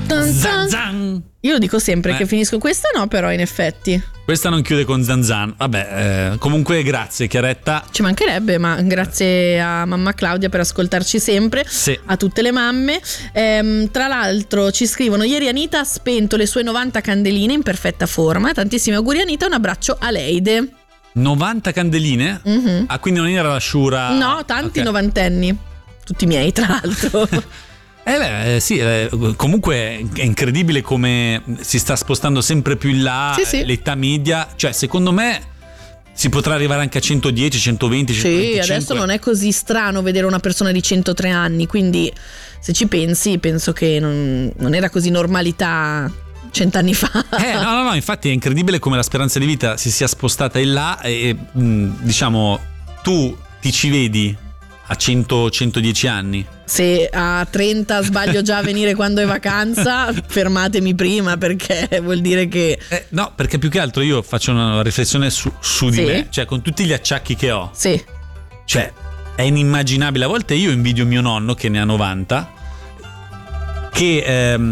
Zan zan. Io lo dico sempre che finisco questa, no, però in effetti questa non chiude con zan zan. Vabbè, comunque grazie Chiaretta. ci mancherebbe, ma grazie a mamma Claudia per ascoltarci sempre, Sì. a tutte le mamme. Tra l'altro ci scrivono: ieri Anita ha spento le sue 90 candeline in perfetta forma. Tantissimi auguri Anita, un abbraccio a Leide. 90 candeline? Mhm. Ah, quindi non era la sciura. No, tanti Ok. novantenni, tutti miei tra l'altro. Sì, comunque è incredibile come si sta spostando sempre più in là Sì. l'età media. Cioè, secondo me si potrà arrivare anche a 110, 120, Sì, 125. adesso non è così strano vedere una persona di 103 anni, quindi se ci pensi, penso che non era così normalità 100 anni fa. No, infatti è incredibile come la speranza di vita si sia spostata in là e diciamo, tu ti ci vedi a 110 anni? Se a 30 sbaglio già a venire quando è vacanza, fermatemi prima, perché vuol dire che No, perché più che altro io faccio una riflessione su di Sì. me, cioè con tutti gli acciacchi che ho, sì, cioè è inimmaginabile. A volte io invidio mio nonno che ne ha 90, che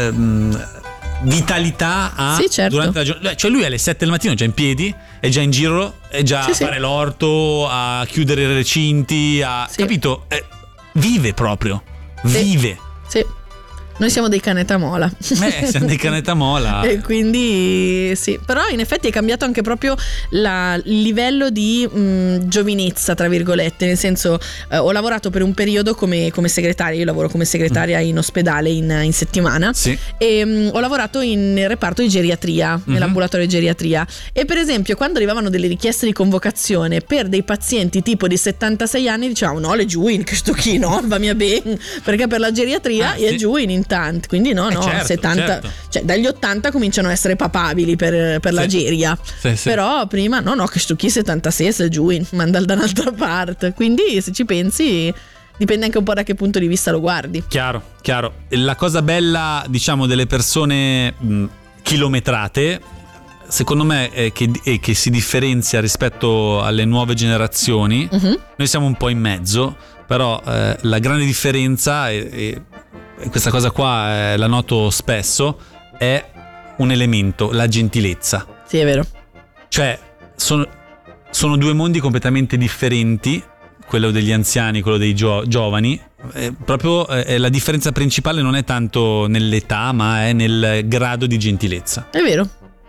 vitalità ha Sì, certo. durante la giornata. Cioè lui alle 7 del mattino è già in piedi, è già in giro, è già a Sì. fare l'orto, a chiudere i recinti, Sì. capito? Vive proprio, Sì. vive. sì. Noi siamo dei canetta mola. Siamo dei canetta mola. E quindi sì, però in effetti è cambiato anche proprio il livello di giovinezza, tra virgolette, nel senso ho lavorato per un periodo come segretaria, io lavoro come segretaria in ospedale in settimana. Sì. E ho lavorato nel reparto di geriatria, nell'ambulatorio di geriatria, e per esempio quando arrivavano delle richieste di convocazione per dei pazienti tipo di 76 anni dicevamo no, le giuin, che sto chi no, va mia bene, perché per la geriatria è sì. giuin in tanti, quindi no, Certo, 70, certo. cioè dagli 80 cominciano a essere papabili per la Sì. geria. Sì. Però prima no, che sto chi 76 se giuin, manda da un'altra parte, quindi se ci pensi dipende anche un po' da che punto di vista lo guardi. Chiaro. La cosa bella, diciamo, delle persone chilometrate, secondo me, è che si differenzia rispetto alle nuove generazioni. Noi siamo un po' in mezzo, però la grande differenza, e questa cosa qua la noto spesso, è un elemento, la gentilezza. Sì, è vero. Cioè, sono due mondi completamente differenti, quello degli anziani, quello dei giovani. Proprio la differenza principale non è tanto nell'età, ma è nel grado di gentilezza. È vero.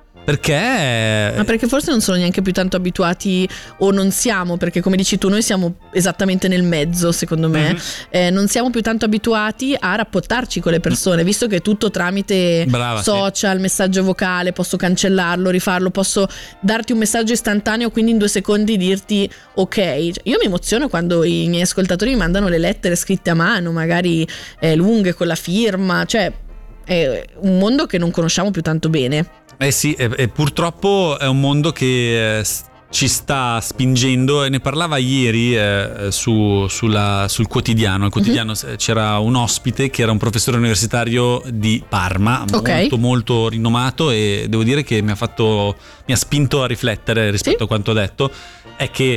Perché? Ma perché forse non sono neanche più tanto abituati, o non siamo, perché come dici tu noi siamo esattamente nel mezzo, secondo me. Non siamo più tanto abituati a rapportarci con le persone, visto che è tutto tramite Brava, social, messaggio vocale, posso cancellarlo, rifarlo, posso darti un messaggio istantaneo, quindi in 2 secondi dirti ok. Io mi emoziono quando i miei ascoltatori mi mandano le lettere scritte a mano, magari lunghe con la firma, cioè è un mondo che non conosciamo più tanto bene. Sì, e purtroppo è un mondo che ci sta spingendo, e ne parlava ieri sul quotidiano. Al quotidiano c'era un ospite che era un professore universitario di Parma, molto molto rinomato, e devo dire che mi ha spinto a riflettere rispetto a quanto ha detto. È che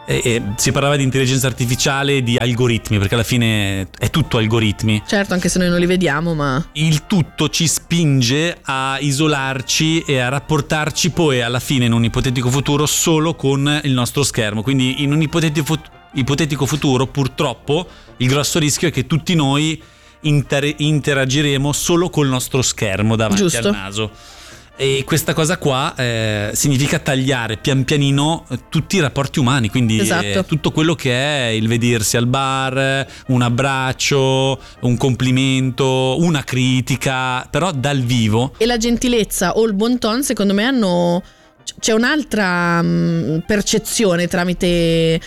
si parlava di intelligenza artificiale, di algoritmi, perché alla fine è tutto algoritmi. Certo, anche se noi non li vediamo, ma Il tutto ci spinge a isolarci e a rapportarci poi alla fine in un ipotetico futuro solo con il nostro schermo. Quindi in un ipotetico futuro, purtroppo, il grosso rischio è che tutti noi interagiremo solo col nostro schermo davanti al naso. E questa cosa qua significa tagliare pian pianino tutti i rapporti umani, quindi tutto quello che è il vedersi al bar, un abbraccio, un complimento, una critica, però dal vivo. E la gentilezza o il bon ton, secondo me c'è un'altra percezione tramite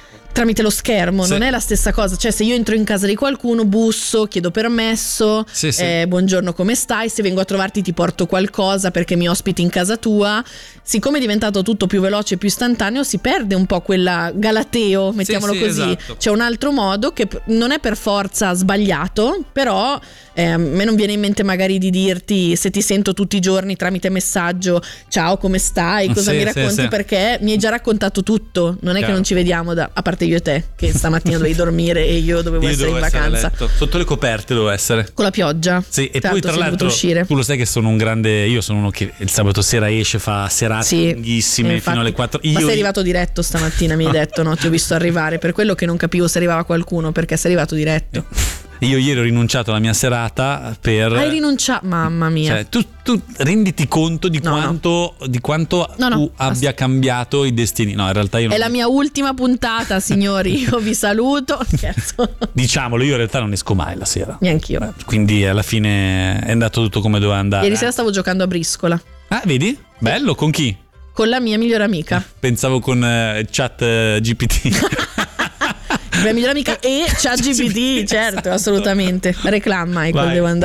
lo schermo, non è la stessa cosa. Cioè, se io entro in casa di qualcuno, busso, chiedo permesso, buongiorno, come stai, se vengo a trovarti ti porto qualcosa perché mi ospiti in casa tua. Siccome è diventato tutto più veloce e più istantaneo, si perde un po' quella galateo, mettiamolo così. Esatto. C'è un altro modo che non è per forza sbagliato, però a me non viene in mente magari di dirti, se ti sento tutti i giorni tramite messaggio, ciao, come stai, cosa mi racconti, perché mi hai già raccontato tutto. Non è che non ci vediamo a parte io e te, che stamattina dovevi dormire e io dovevo essere in vacanza. Sotto le coperte dovevo essere. Con la pioggia. Sì, e poi tra l'altro tu lo sai che sono un grande, io sono uno che il sabato sera esce, fa serate lunghissime infatti, fino alle 4. Ma sei arrivato diretto stamattina, mi hai detto, no? Ti ho visto arrivare, per quello che non capivo se arrivava qualcuno, perché sei arrivato diretto. Io ieri ho rinunciato alla mia serata per... Hai rinunciato? Mamma mia. Cioè, tu renditi conto di quanto tu abbia cambiato i destini. No, in realtà io non... È la mia ultima puntata, signori. Io vi saluto. Scherzo. Diciamolo, io in realtà non esco mai la sera. Neanch'io. Quindi alla fine è andato tutto come doveva andare. Ieri sera stavo giocando a briscola. Ah, vedi? Bello, con chi? Con la mia migliore amica. Pensavo con chat GPT. La mia migliore amica e ChatGPT, certo, assolutamente. Reclama, ecco, devo andare.